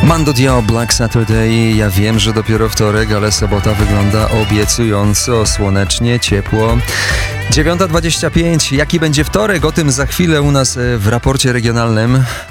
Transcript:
Mando Diao, Black Saturday. Ja wiem, że dopiero wtorek, ale sobota wygląda obiecująco, słonecznie, ciepło. 9:25. Jaki będzie wtorek? O tym za chwilę u nas w raporcie regionalnym.